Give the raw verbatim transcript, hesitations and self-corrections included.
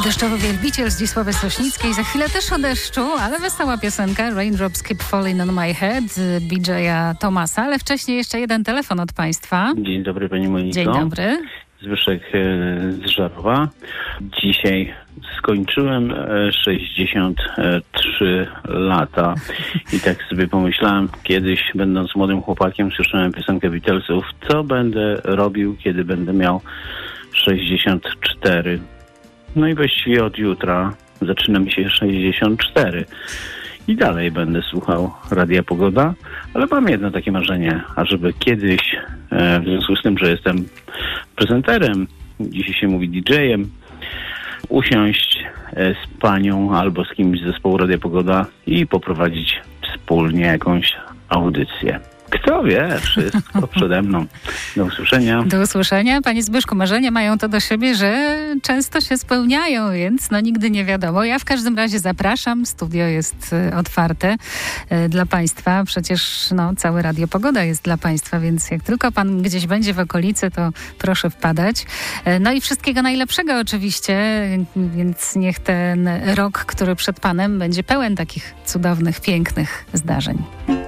Deszczowy wielbiciel Zdzisławy Sośnickiej. Za chwilę też o deszczu, ale wesoła piosenka Raindrops Keep Falling on My Head B J a Thomasa. Ale wcześniej jeszcze jeden telefon od Państwa. Dzień dobry Pani Moniko. Dzień dobry. Zbyszek z Żarowa. Dzisiaj skończyłem sześćdziesiąt trzy lata i tak sobie pomyślałem, kiedyś będąc młodym chłopakiem słyszałem piosenkę Beatlesów, co będę robił, kiedy będę miał sześćdziesiąt cztery. No i właściwie od jutra zaczyna mi się sześćdziesiąt cztery. I dalej będę słuchał Radia Pogoda, ale mam jedno takie marzenie, ażeby kiedyś, e, w związku z tym, że jestem prezenterem, dzisiaj się mówi D J-em, usiąść e, z panią albo z kimś z zespołu Radia Pogoda i poprowadzić wspólnie jakąś audycję. Kto wie, wszystko przede mną. Do usłyszenia. Do usłyszenia. Panie Zbyszku, marzenia mają to do siebie, że często się spełniają, więc no nigdy nie wiadomo. Ja w każdym razie zapraszam. Studio jest otwarte dla Państwa. Przecież no, całe Radio Pogoda jest dla Państwa, więc jak tylko Pan gdzieś będzie w okolicy, to proszę wpadać. No i wszystkiego najlepszego oczywiście, więc niech ten rok, który przed Panem będzie pełen takich cudownych, pięknych zdarzeń.